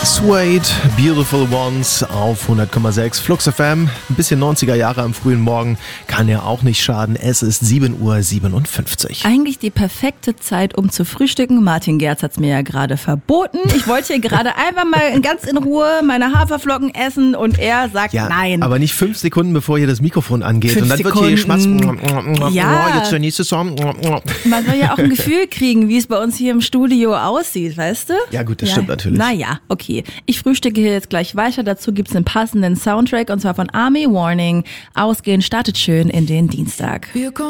Suede, Beautiful Ones auf 100,6 Flux FM. Ein bisschen 90er Jahre am frühen Morgen kann ja auch nicht schaden. Es ist 7:57 Uhr. Eigentlich die perfekte Zeit, um zu frühstücken. Martin Gerz hat's mir ja gerade verboten. Ich wollte hier gerade einfach mal ganz in Ruhe meine Haferflocken essen und er sagt Ja, nein. aber nicht 5 Sekunden, bevor hier das Mikrofon angeht. 5 und dann wird hier geschmatzt. Ja. Jetzt der nächste Song. Man soll ja auch ein Gefühl kriegen, wie es bei uns hier im Studio aussieht, weißt du? Ja gut, das stimmt natürlich. Naja, okay. Ich frühstücke hier jetzt gleich weiter. Dazu gibt's einen passenden Soundtrack und zwar von Army Warning. Ausgehen startet schön in den Dienstag.